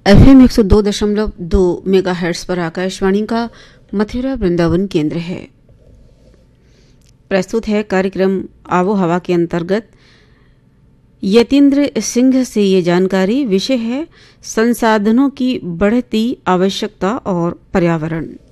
FM 102.2 megahertz पर आकाशवाणी का मथुरा वृंदावन केंद्र है। प्रस्तुत है कार्यक्रम आबो हवा के अंतर्गत यतीन्द्र सिंह से ये जानकारी। विषय है संसाधनों की बढ़ती आवश्यकता और पर्यावरण।